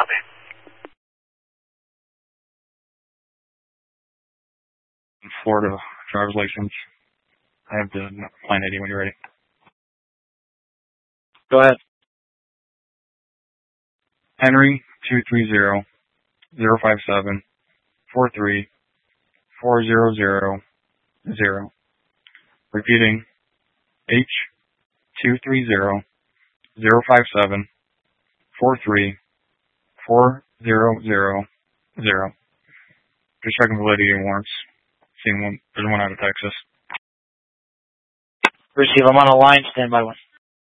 Copy. Florida driver's license. I have the client ID when you're ready. Go ahead. Henry 230-057-43-4000. Repeating, H 230-057-43-4000. Just checking validity and warrants. Seeing one, there's one out of Texas. Receive, I'm on a line, stand by one.